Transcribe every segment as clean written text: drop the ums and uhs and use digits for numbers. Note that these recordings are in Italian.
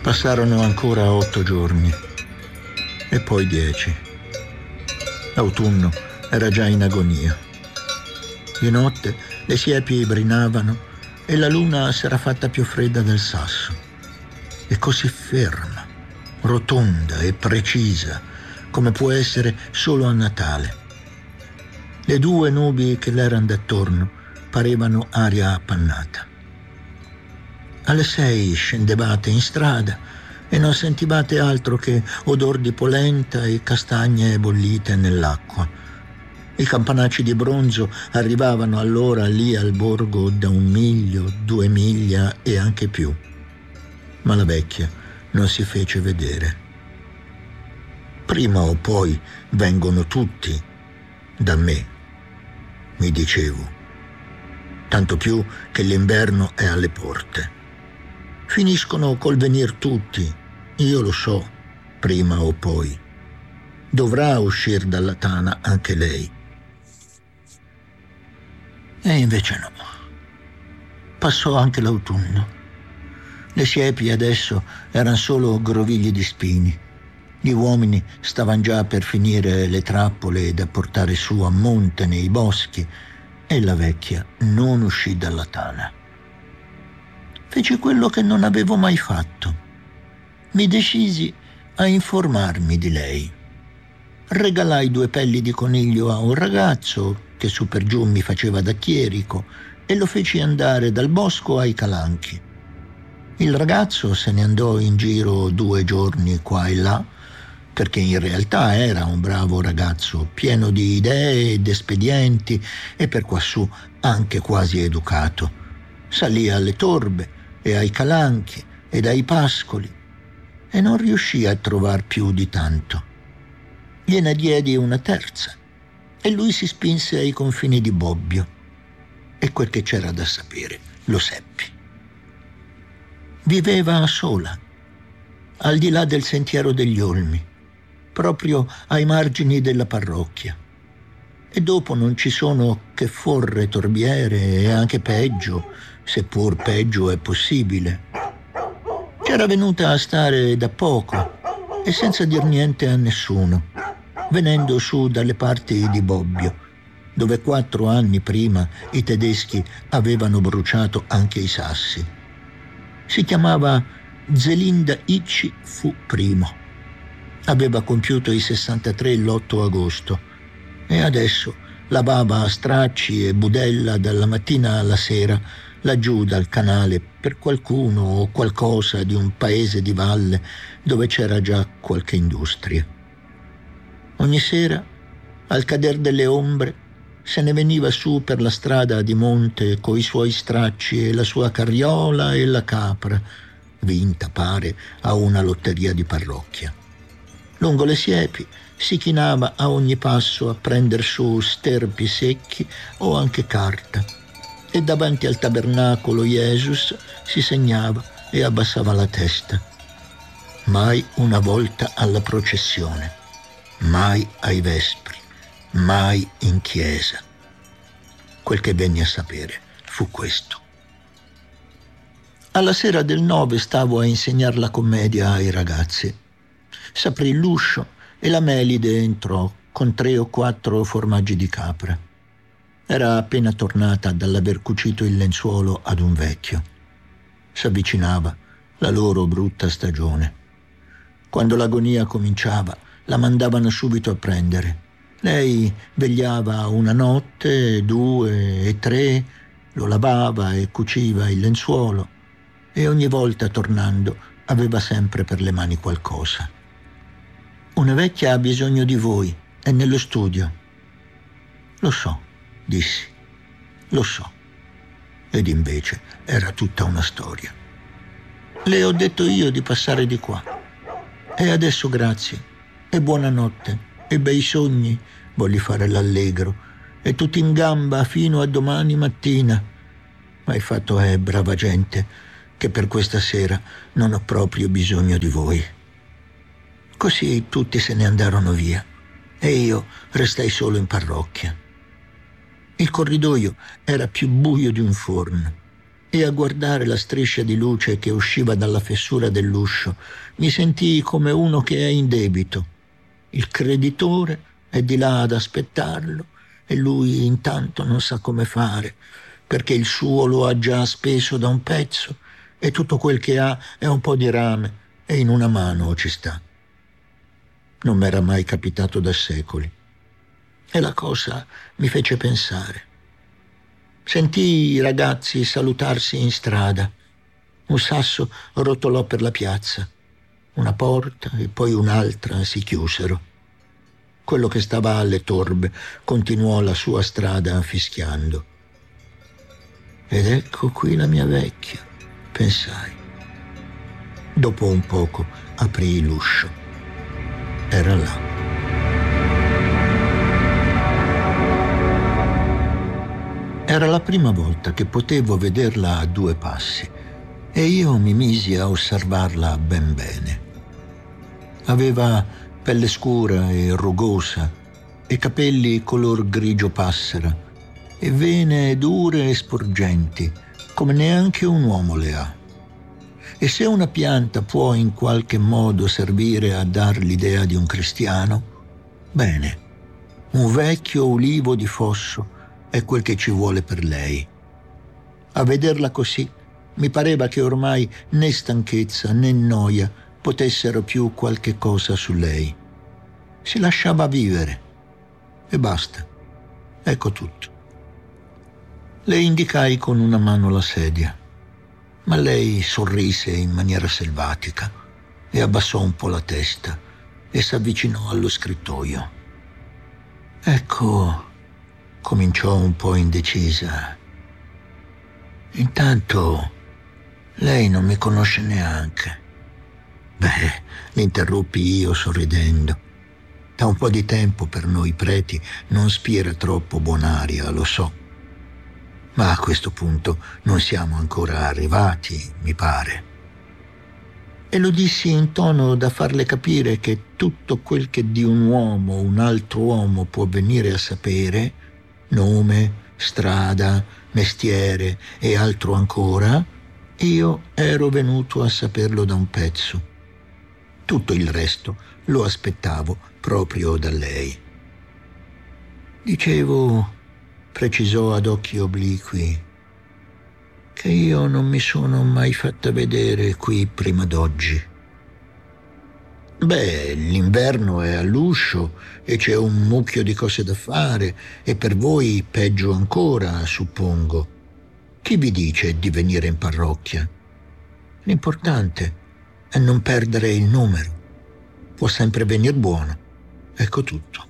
Passarono ancora 8 giorni e poi 10. L'autunno era già in agonia. Di notte le siepi ibrinavano e la luna s'era fatta più fredda del sasso. E così ferma, rotonda e precisa, come può essere solo a Natale. Le 2 nubi che le erano d'attorno parevano aria appannata. Alle 6 scendevate in strada e non sentivate altro che odor di polenta e castagne bollite nell'acqua. I campanacci di bronzo arrivavano allora lì al borgo da 1 miglio, 2 miglia e anche più. Ma la vecchia non si fece vedere. Prima o poi vengono tutti da me, mi dicevo. Tanto più che l'inverno è alle porte. Finiscono col venir tutti, io lo so, prima o poi. Dovrà uscir dalla tana anche lei. E invece no. Passò anche l'autunno. Le siepi adesso erano solo grovigli di spini. Gli uomini stavano già per finire le trappole da portare su a monte nei boschi e la vecchia non uscì dalla tana. Feci quello che non avevo mai fatto. Mi decisi a informarmi di lei. Regalai 2 pelli di coniglio a un ragazzo che su per giù mi faceva da chierico e lo feci andare dal bosco ai calanchi. Il ragazzo se ne andò in giro 2 giorni qua e là, perché in realtà era un bravo ragazzo, pieno di idee ed espedienti e per quassù anche quasi educato. Salì alle torbe e ai calanchi ed ai pascoli e non riuscì a trovar più di tanto. Gliene diedi una terza e lui si spinse ai confini di Bobbio e quel che c'era da sapere lo seppi. Viveva sola, al di là del sentiero degli Olmi, proprio ai margini della parrocchia. E dopo non ci sono che forre, torbiere e anche peggio, seppur peggio è possibile. C'era venuta a stare da poco e senza dir niente a nessuno, venendo su dalle parti di Bobbio, dove 4 anni prima i tedeschi avevano bruciato anche i sassi. Si chiamava Zelinda Icci fu primo. Aveva compiuto i 63 l'8 agosto e adesso lavava a stracci e budella dalla mattina alla sera laggiù dal canale per qualcuno o qualcosa di un paese di valle dove c'era già qualche industria. Ogni sera, al cader delle ombre, se ne veniva su per la strada di monte coi suoi stracci e la sua carriola e la capra, vinta, pare, a una lotteria di parrocchia. Lungo le siepi si chinava a ogni passo a prender su sterpi secchi o anche carta, e davanti al tabernacolo Jesus si segnava e abbassava la testa. Mai una volta alla processione, mai ai vespri, mai in chiesa. Quel che venni a sapere fu questo. Alla sera del 9 stavo a insegnar la commedia ai ragazzi. S'aprì l'uscio e la Melide entrò con 3 o 4 formaggi di capra. Era appena tornata dall'aver cucito il lenzuolo ad un vecchio. S'avvicinava la loro brutta stagione. Quando l'agonia cominciava, la mandavano subito a prendere. Lei vegliava una notte, 2 e 3, lo lavava e cuciva il lenzuolo e ogni volta tornando aveva sempre per le mani qualcosa. Una vecchia ha bisogno di voi, è nello studio. Lo so, dissi, lo so. Ed invece era tutta una storia. Le ho detto io di passare di qua. E adesso grazie, e buonanotte, e bei sogni, volli fare l'allegro, e tutti in gamba fino a domani mattina. Ma il fatto è, brava gente, che per questa sera non ho proprio bisogno di voi. Così tutti se ne andarono via, e io restai solo in parrocchia. Il corridoio era più buio di un forno e a guardare la striscia di luce che usciva dalla fessura dell'uscio mi sentii come uno che è in debito. Il creditore è di là ad aspettarlo e lui intanto non sa come fare, perché il suo lo ha già speso da un pezzo e tutto quel che ha è un po' di rame e in una mano ci sta. Non m'era mai capitato da secoli e la cosa mi fece pensare. Sentii i ragazzi salutarsi in strada. Un sasso rotolò per la piazza. Una porta e poi un'altra si chiusero. Quello che stava alle torbe continuò la sua strada fischiando. Ed ecco qui la mia vecchia, pensai. Dopo un poco aprii l'uscio. Era là. Era la prima volta che potevo vederla a 2 passi e io mi misi a osservarla ben bene. Aveva pelle scura e rugosa e capelli color grigio passera e vene dure e sporgenti, come neanche un uomo le ha. E se una pianta può in qualche modo servire a dar l'idea di un cristiano, bene, un vecchio ulivo di fosso è quel che ci vuole per lei. A vederla così mi pareva che ormai né stanchezza né noia potessero più qualche cosa su lei. Si lasciava vivere e basta. Ecco tutto. Le indicai con una mano la sedia, ma lei sorrise in maniera selvatica e abbassò un po' la testa e s'avvicinò allo scrittoio. Ecco, cominciò un po' indecisa. Intanto lei non mi conosce neanche. Beh, l'interruppi io sorridendo. Da un po' di tempo per noi preti non spira troppo buonaria, lo so. Ma a questo punto non siamo ancora arrivati, mi pare. E lo dissi in tono da farle capire che tutto quel che di un uomo un altro uomo può venire a sapere, nome, strada, mestiere e altro ancora, io ero venuto a saperlo da un pezzo. Tutto il resto lo aspettavo proprio da lei. Dicevo, precisò ad occhi obliqui, che io non mi sono mai fatta vedere qui prima d'oggi. Beh, l'inverno è all'uscio e c'è un mucchio di cose da fare e per voi peggio ancora, suppongo. Chi vi dice di venire in parrocchia? L'importante è non perdere il numero. Può sempre venir buono. Ecco tutto.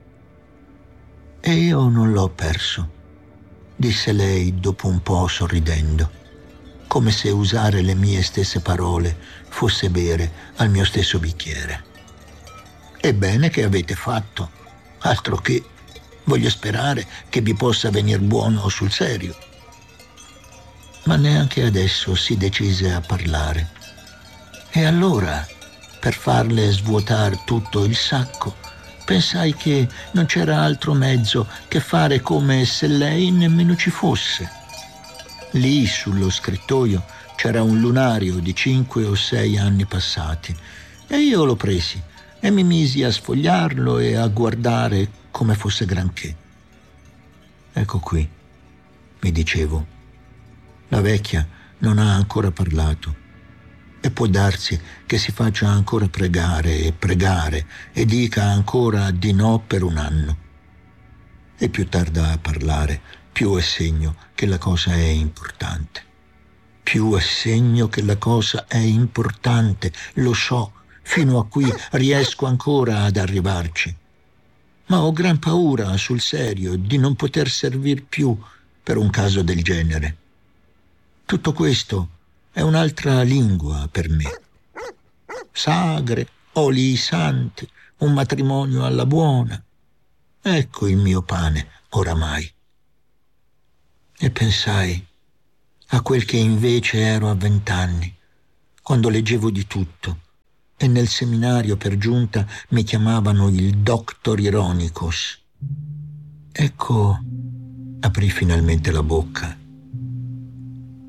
E io non l'ho perso, disse lei dopo un po' sorridendo, come se usare le mie stesse parole fosse bere al mio stesso bicchiere. Ebbene, che avete fatto? Altro che, voglio sperare che vi possa venir buono sul serio. Ma neanche adesso si decise a parlare. E allora, per farle svuotar tutto il sacco, pensai che non c'era altro mezzo che fare come se lei nemmeno ci fosse. Lì, sullo scrittoio, c'era un lunario di 5 o 6 anni passati e io lo presi e mi misi a sfogliarlo e a guardare come fosse granché. Ecco qui, mi dicevo, la vecchia non ha ancora parlato e può darsi che si faccia ancora pregare e pregare e dica ancora di no per un anno. E più tarda a parlare, più è segno che la cosa è importante. Più è segno che la cosa è importante, lo so, fino a qui riesco ancora ad arrivarci. Ma ho gran paura, sul serio, di non poter servir più per un caso del genere. Tutto questo è un'altra lingua per me. Sagre, olii santi, un matrimonio alla buona. Ecco il mio pane, oramai. E pensai a quel che invece ero a 20 anni, quando leggevo di tutto, e nel seminario per giunta mi chiamavano il Doctor Ironicus. Ecco, aprì finalmente la bocca.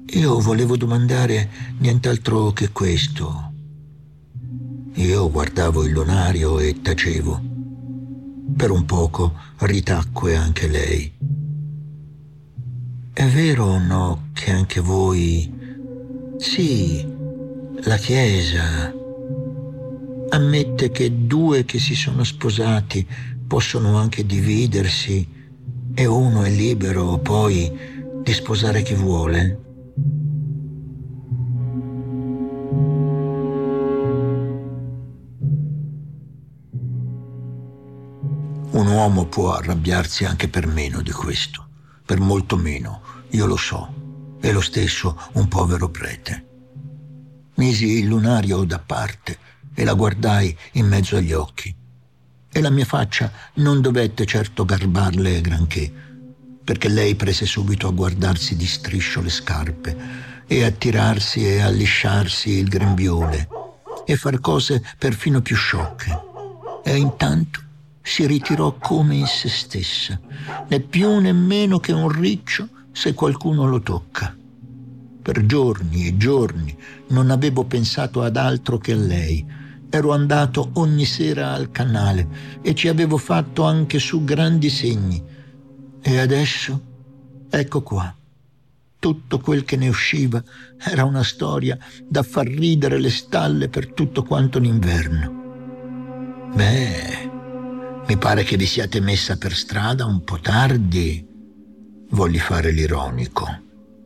Io volevo domandare nient'altro che questo. Io guardavo il lunario e tacevo. Per un poco ritacque anche lei. È vero o no che anche voi... Sì, la Chiesa ammette che due che si sono sposati possono anche dividersi e uno è libero poi di sposare chi vuole? Un uomo può arrabbiarsi anche per meno di questo, per molto meno, io lo so, e lo stesso un povero prete. Misi il lunario da parte e la guardai in mezzo agli occhi. E la mia faccia non dovette certo garbarle granché, perché lei prese subito a guardarsi di striscio le scarpe e a tirarsi e a lisciarsi il grembiule e far cose perfino più sciocche. E intanto si ritirò come in se stessa, né più né meno che un riccio se qualcuno lo tocca. Per giorni e giorni non avevo pensato ad altro che a lei. Ero andato ogni sera al canale e ci avevo fatto anche su grandi segni. E adesso, ecco qua, tutto quel che ne usciva era una storia da far ridere le stalle per tutto quanto l'inverno. Beh, mi pare che vi siate messa per strada un po' tardi. Volli fare l'ironico.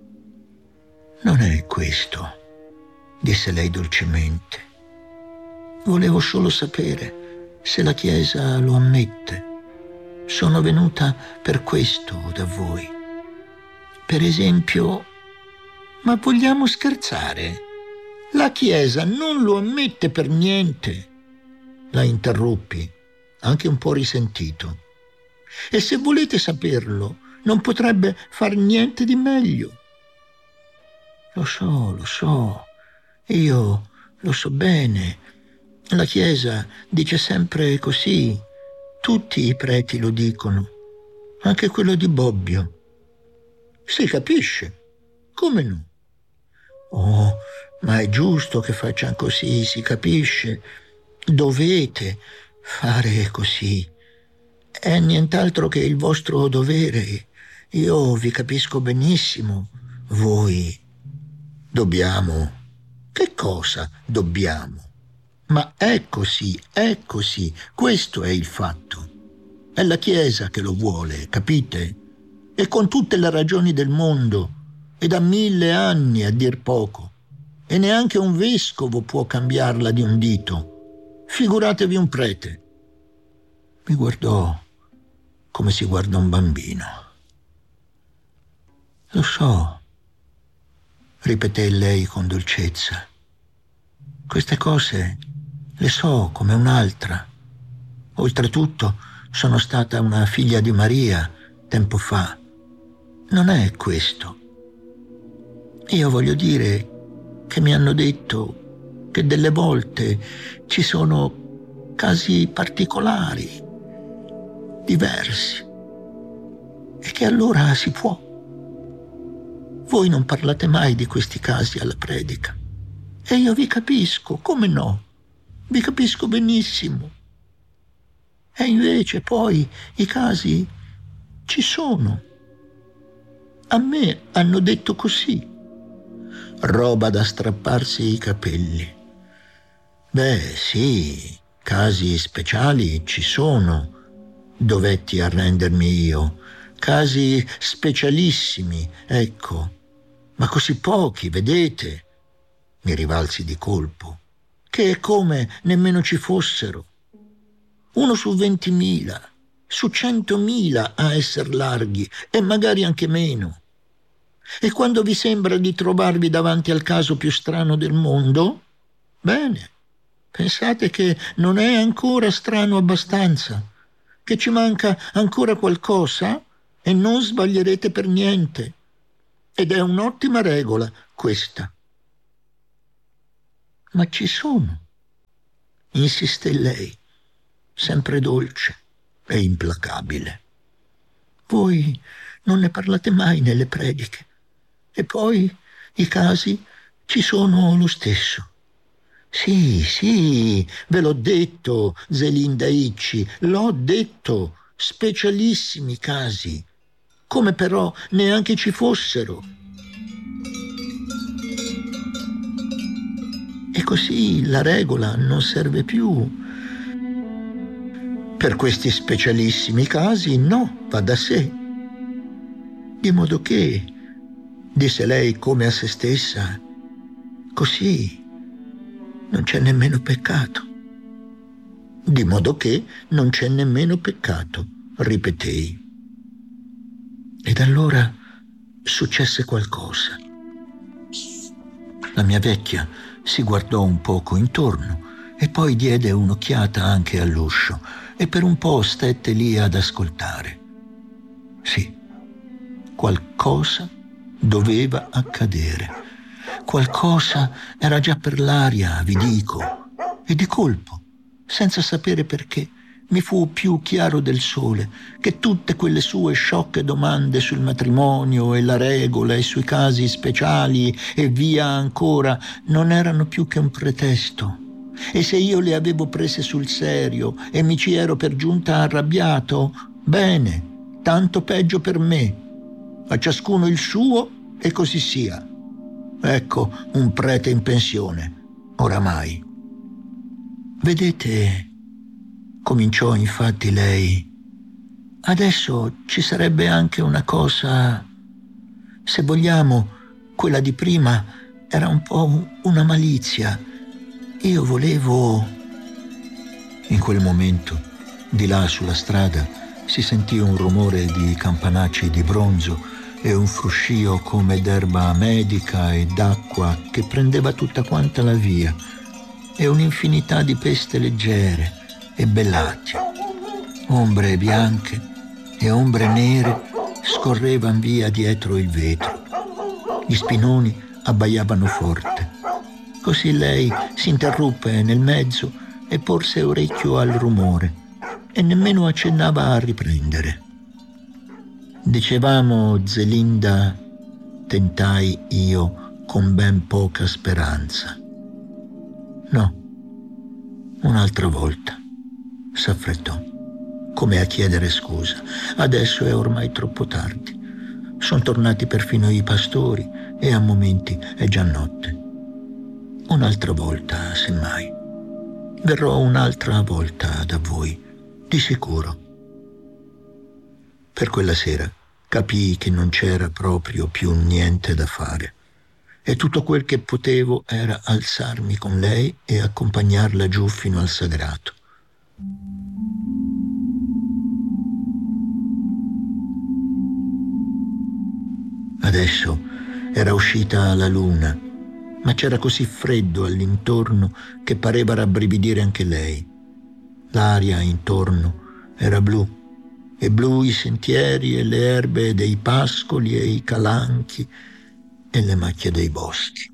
Non è questo, disse lei dolcemente. Volevo solo sapere se la Chiesa lo ammette. Sono venuta per questo da voi. Per esempio, ma vogliamo scherzare? La Chiesa non lo ammette per niente. La interruppi, anche un po' risentito. E se volete saperlo, non potrebbe far niente di meglio. Lo so, io lo so bene. La Chiesa dice sempre così. Tutti i preti lo dicono, anche quello di Bobbio. Si capisce, come no? Oh, ma è giusto che facciano così, si capisce. Dovete fare così. È nient'altro che il vostro dovere. Io vi capisco benissimo. Voi dobbiamo. Che cosa dobbiamo? Ma è così, questo è il fatto. È la Chiesa che lo vuole, capite? E con tutte le ragioni del mondo, e da 1000 anni a dir poco. E neanche un vescovo può cambiarla di un dito. Figuratevi un prete. Mi guardò come si guarda un bambino. Lo so, ripeté lei con dolcezza. Queste cose le so come un'altra. Oltretutto sono stata una figlia di Maria tempo fa. Non è questo. Io voglio dire che mi hanno detto che delle volte ci sono casi particolari, diversi, e che allora si può. Voi non parlate mai di questi casi alla predica. E io vi capisco, come no? Vi capisco benissimo. E invece poi i casi ci sono. A me hanno detto così. Roba da strapparsi i capelli. Beh, sì, casi speciali ci sono. Dovetti arrendermi io. Casi specialissimi, ecco. Ma così pochi, vedete? Mi rivalsi di colpo. Che è come nemmeno ci fossero. 1 su 20.000, su 100.000 a esser larghi, e magari anche meno. E quando vi sembra di trovarvi davanti al caso più strano del mondo? Bene, pensate che non è ancora strano abbastanza, che ci manca ancora qualcosa e non sbaglierete per niente. Ed è un'ottima regola questa. Ma ci sono, insiste lei, sempre dolce e implacabile. Voi non ne parlate mai nelle prediche. E poi I casi ci sono lo stesso. Sì, ve l'ho detto, Zelinda Icci, l'ho detto, specialissimi casi, come però neanche ci fossero. E così la regola non serve più. Per questi specialissimi casi no, va da sé. Di modo che, disse lei come a se stessa, così non c'è nemmeno peccato. Di modo che non c'è nemmeno peccato, ripetei. Ed allora successe qualcosa. La mia vecchia si guardò un poco intorno e poi diede un'occhiata anche all'uscio e per un po' stette lì ad ascoltare. Sì, qualcosa doveva accadere. Qualcosa era già per l'aria, vi dico, e di colpo, senza sapere perché, mi fu più chiaro del sole che tutte quelle sue sciocche domande sul matrimonio e la regola e sui casi speciali e via ancora non erano più che un pretesto. E se io le avevo prese sul serio e mi ci ero per giunta arrabbiato, bene, tanto peggio per me. A ciascuno il suo e così sia. Ecco un prete in pensione, oramai. Vedete, cominciò infatti lei, adesso ci sarebbe anche una cosa, se vogliamo, quella di prima era un po' una malizia. Io volevo... In quel momento, di là sulla strada, si sentì un rumore di campanacci di bronzo e un fruscio come d'erba medica e d'acqua che prendeva tutta quanta la via, e un'infinità di peste leggere e bellati. Ombre bianche e ombre nere scorrevan via dietro il vetro. Gli spinoni abbaiavano forte. Così lei si interruppe nel mezzo e porse orecchio al rumore e nemmeno accennava a riprendere. Dicevamo, Zelinda, tentai io con ben poca speranza. No, un'altra volta, s'affrettò, come a chiedere scusa. Adesso è ormai troppo tardi. Sono tornati perfino i pastori e a momenti è già notte. Un'altra volta, semmai. Verrò un'altra volta da voi, di sicuro. Per quella sera capii che non c'era proprio più niente da fare e tutto quel che potevo era alzarmi con lei e accompagnarla giù fino al sagrato. Adesso era uscita la luna, ma c'era così freddo all'intorno che pareva rabbrividire anche lei. L'aria intorno era blu, e blu i sentieri e le erbe dei pascoli e i calanchi e le macchie dei boschi.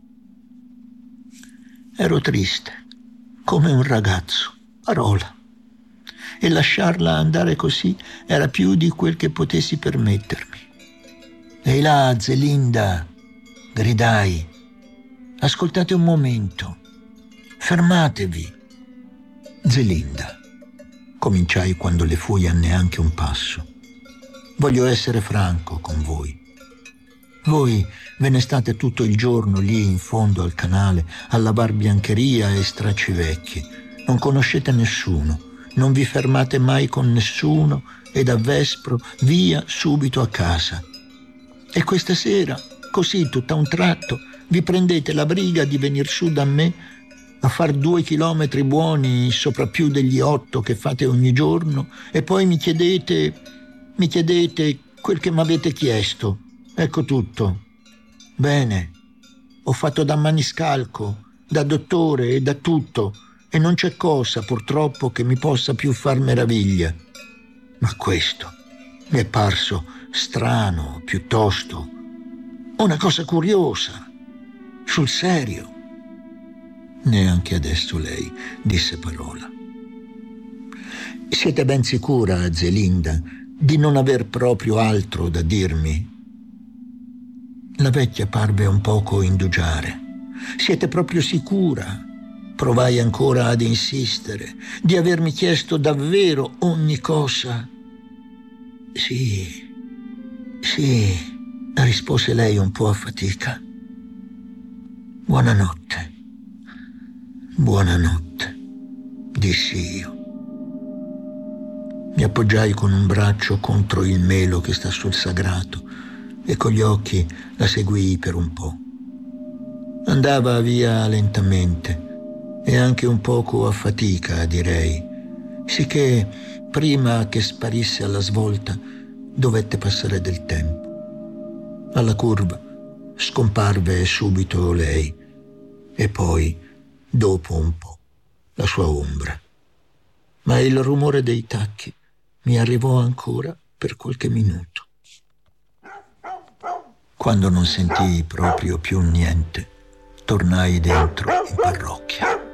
Ero triste, come un ragazzo, parola, e lasciarla andare così era più di quel che potessi permettermi. Ehi là, Zelinda, gridai, ascoltate un momento, fermatevi. Zelinda, cominciai quando le fui a neanche un passo. Voglio essere franco con voi. Voi ve ne state tutto il giorno lì in fondo al canale a lavar biancheria e stracci vecchi. Non conoscete nessuno, non vi fermate mai con nessuno e da vespro via subito a casa. E questa sera, così tutta un tratto, vi prendete la briga di venir su da me a far 2 chilometri buoni sopra più degli 8 che fate ogni giorno e poi mi chiedete quel che m'avete chiesto. Ecco tutto. Bene, ho fatto da maniscalco, da dottore e da tutto e non c'è cosa purtroppo che mi possa più far meraviglia. Ma questo mi è parso strano, piuttosto, una cosa curiosa, sul serio. Neanche adesso lei disse parola. Siete ben sicura, Zelinda, di non aver proprio altro da dirmi? La vecchia parve un poco indugiare. «Siete proprio sicura?» Provai ancora ad insistere, di avermi chiesto davvero ogni cosa. Sì, rispose lei un po' a fatica. Buonanotte, dissi io. Mi appoggiai con un braccio contro il melo che sta sul sagrato e con gli occhi la seguii per un po'. Andava via lentamente e anche un poco a fatica, direi, sicché prima che sparisse alla svolta dovette passare del tempo. Alla curva scomparve subito lei e poi, dopo un po', la sua ombra. Ma il rumore dei tacchi mi arrivò ancora per qualche minuto. Quando non sentii proprio più niente, tornai dentro in parrocchia.